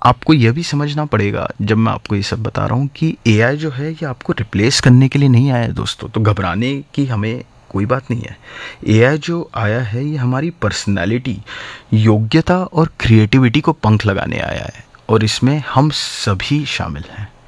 आपको यह भी समझना पड़ेगा जब मैं आपको ये सब बता रहा हूँ कि एआई जो है ये आपको रिप्लेस करने के लिए नहीं आया है दोस्तों, तो घबराने की हमें कोई बात नहीं है। एआई जो आया है ये हमारी पर्सनालिटी, योग्यता और क्रिएटिविटी को पंख लगाने आया है, और इसमें हम सभी शामिल हैं।